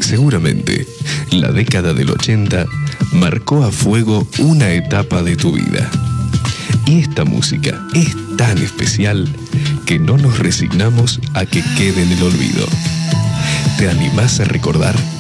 Seguramente, la década del 80 marcó a fuego una etapa de tu vida. Y esta música es tan especial que no nos resignamos a que quede en el olvido. ¿Te animás a recordar